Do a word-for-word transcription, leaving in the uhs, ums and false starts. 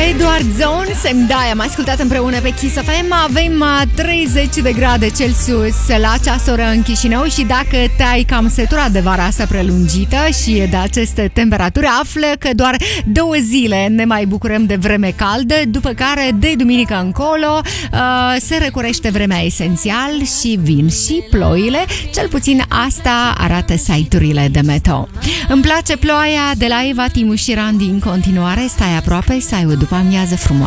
Edward Jones, da, am ascultat împreună pe Kiss F M. Avem treizeci de grade Celsius la ceasoră în Chișinău și dacă te-ai cam săturat de vara asta prelungită și de aceste temperaturi, află că doar două zile ne mai bucurăm de vreme caldă, după care de duminică încolo uh, se recurește vremea esențial și vin și ploile, cel puțin asta arată site-urile de meteo. Îmi place ploaia de la Eva, Timu și Randy în continuare, stai aproape să ai o după amiază frumoasă.